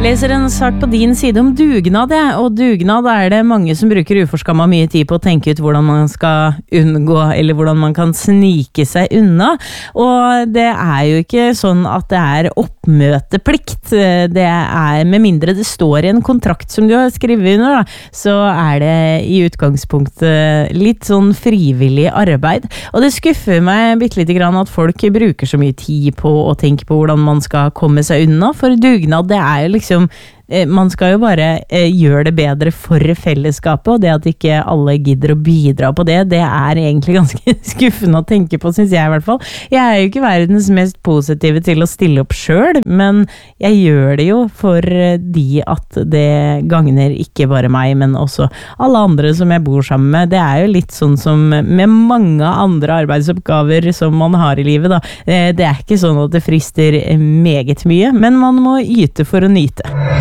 Leser en sak på din side om dugnad, og dugnad det mange som bruker uforskammet mye tid på å tenke ut hvordan man skal unngå, eller hvordan man kan snike seg unna. Og det jo ikke sånn at det oppmøteplikt. Det med mindre det står i en kontrakt som du har skrevet under, da, så det i utgangspunktet litt sånn frivillig arbeid. Og det skuffer meg bitte lite grann at folk bruker så mye tid på å tenke på hvordan man skal komme seg unna, for dugnad det jo liksom man skal jo bare gjøre det bedre for fellesskapet, og det at ikke alle gidder å bidra på det egentlig ganske skuffende å tenke på, synes jeg i hvert fall. Jeg jo ikke verdens mest positive til å stille opp selv, men jeg gjør det jo fordi at det gagner ikke bare meg, men også alle andre som jeg bor sammen med. Det jo litt sånn som med mange andre arbeidsoppgaver som man har i livet, da. Det ikke sånn at det frister meget mye, men man må yte for å nyte.